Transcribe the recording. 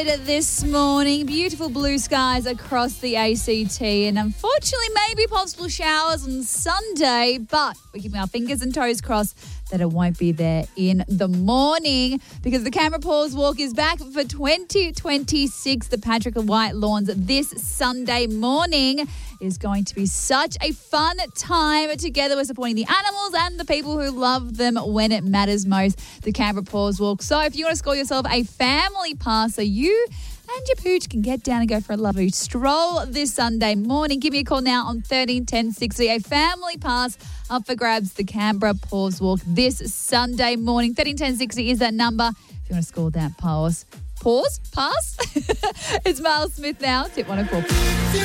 This morning, beautiful blue skies across the ACT, and unfortunately maybe possible showers on Sunday, but we're keeping our fingers and toes crossed that it won't be there in the morning because the Canberra Paws Walk is back for 2026. The Patrick White Lawns this Sunday morning is going to be such a fun time together. We're supporting the animals and the people who love them when it matters most, the Canberra Paws Walk. So if you want to score yourself a family pass, so you and your pooch can get down and go for a lovely stroll this Sunday morning, give me a call now on 13 10 60. A family pass up for grabs, the Canberra Paws Walk this Sunday morning. 13 10 60 is that number if you want to score that pass. Pass? It's Miles Smith now. Tip 104.